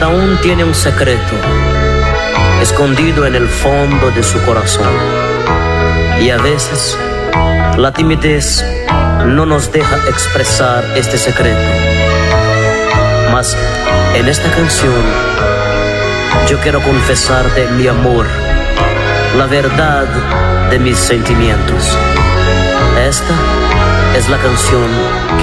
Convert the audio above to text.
cada uno tiene un secreto escondido en el fondo de su corazón. Y a veces la timidez no nos deja expresar este secreto. Mas en esta canción yo quiero confesarte mi amor, la verdad de mis sentimientos. Esta es la canción